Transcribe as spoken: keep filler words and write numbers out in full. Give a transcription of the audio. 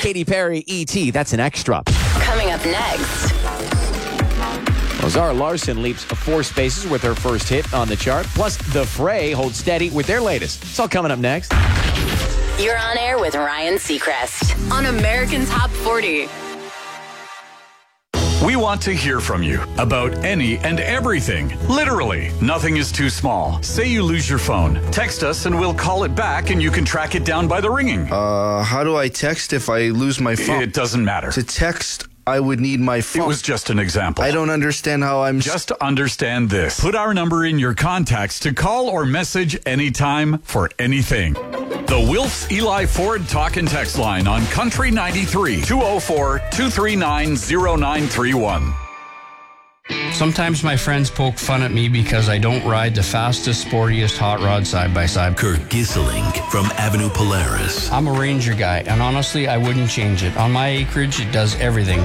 Katy Perry, E T That's an extra. Coming up next. Well, Zara Larsson leaps four spaces with her first hit on the chart. Plus, The Fray holds steady with their latest. It's all coming up next. You're on air with Ryan Seacrest on American Top forty. We want to hear from you about any and everything. Literally, nothing is too small. Say you lose your phone. Text us and we'll call it back and you can track it down by the ringing. Uh, how do I text if I lose my phone? It doesn't matter. To text, I would need my phone. It was just an example. I don't understand how I'm... Just understand this. Put our number in your contacts to call or message anytime for anything. The Wilfs Eli Ford talk and text line on Country ninety-three, two oh four, two three nine, oh nine three one. Sometimes my friends poke fun at me because I don't ride the fastest, sportiest hot rod side-by-side. Kurt Gissling from Avenue Polaris. I'm a Ranger guy, and honestly, I wouldn't change it. On my acreage, it does everything.